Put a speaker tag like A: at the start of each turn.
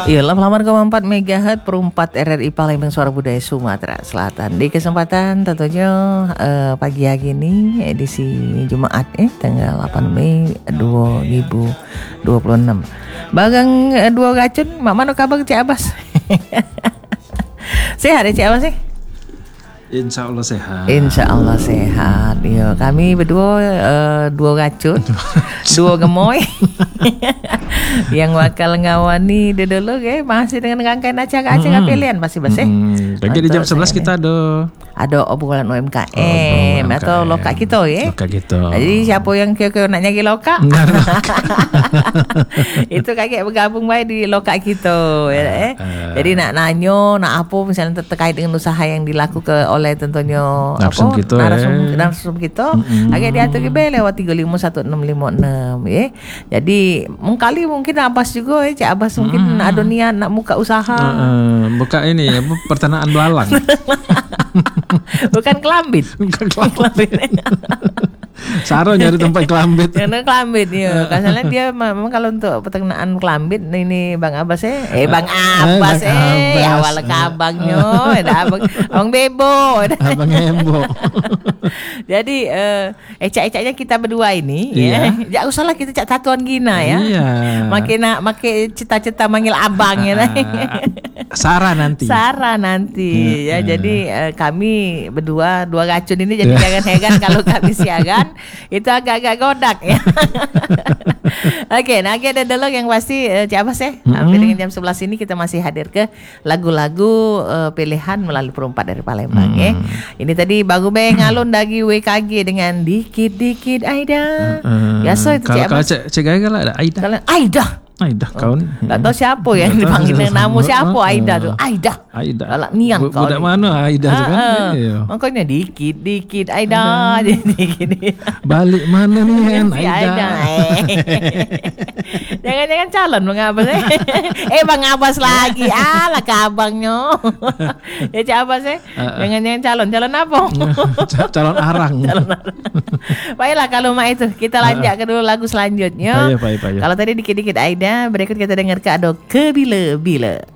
A: Iya, 88,4 MHz perumpat RRI Palembang Suara Budaya Sumatera Selatan. Di kesempatan tentunya pagi hari ini edisi Jumat tanggal 8 Mei 2026. Bagang dua racun, mak mana kabar Cik Abbas? Sehat ya Cik Abbas sih?
B: Insya Allah sehat.
A: Insya Allah sehat. Yo, kami berdua dua racun, dua gemoy yang bakal ngawani dulu masih dengan rangkaian acara-acara pilihan masih basih.
B: Lagi di jam 11 kita
A: ada obrolan UMKM atau loka kita ya.
B: Loka kita.
A: Jadi siapa yang kira-kira nak nyari loka? Itu kayak bergabung baik di loka kita ya. Jadi nak nanyo, nak apa misalnya terkait dengan usaha yang dilakukan oleh tentunya
B: narsum kita
A: narsum kita agak diatur ke lewat 351656 ya. Jadi mungkin Abbas juga Cik Abbas mungkin ada niat nak buka usaha.
B: Buka ini pertanian belalang.
A: Bukan kelambit.
B: Saro nyari tempat kelambit.
A: Yang kelambit ya. Karena dia memang kalau untuk peternakan kelambit ini Bang Abbas Bang Abbas ya awal kabangnya ada Abang Bebo,
B: Abang Embo.
A: Jadi ecak-ecaknya kita berdua ini ya. Jangan usahlah kita cak tatuan gina ya.
B: Iya.
A: Makin cita-cita manggil abang ya.
B: Sarah nanti.
A: Ya. Jadi kami berdua dua racun ini jadi jangan heran kalau kami siaran itu agak-agak godak ya. Oke, nah ada dulu yang pasti Cik Abbas sampai dengan jam 11 ini kita masih hadir ke lagu-lagu pilihan melalui perumpat dari Palembang ya. Ini tadi baru ngalun dari WKG dengan dikit-dikit Aida. Biasa itu Cik Abbas.
B: Kalau Cik Gagal ada Aida.
A: Kalau Aida kau ni. Tak tahu siapa yang dipanggil nama siapa Aida tu. Aida.
B: Kalau
A: nian kau.
B: Budak mana Aida tu kan?
A: Makanya dikit-dikit Aida jadi gini.
B: Balik mana ni Aida?
A: Jangan-jangan calon Bang Abbas Bang Abbas lagi. Alah kabangnya. Ya Cik Abbas Jangan-jangan calon apa?
B: Calon arang.
A: Baiklah kalau mak itu kita lanjut ke dulu lagu selanjutnya.
B: Payah.
A: Kalau tadi dikit-dikit Aida, berikut kita dengar ke Ado Kebila-bila.